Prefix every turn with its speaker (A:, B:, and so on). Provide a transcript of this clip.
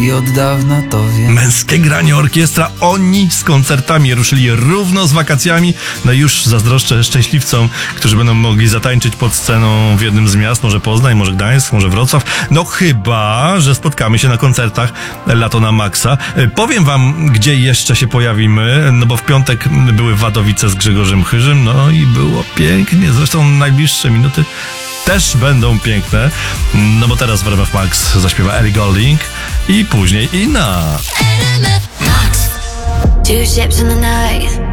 A: I od dawna to wiem.
B: Męskie granie orkiestra, oni z koncertami ruszyli równo z wakacjami. No i już zazdroszczę szczęśliwcom, którzy będą mogli zatańczyć pod sceną w jednym z miast, może Poznań, może Gdańsk, może Wrocław. No chyba, że spotkamy się na koncertach Lato na Maxa. Powiem wam, gdzie jeszcze się pojawimy, no bo w piątek były Wadowice z Grzegorzem Chyżym, no i było pięknie. Zresztą najbliższe minuty też będą piękne, no bo teraz w RMF Max zaśpiewa Ellie Goulding i później Inna.
C: Two ships in the night,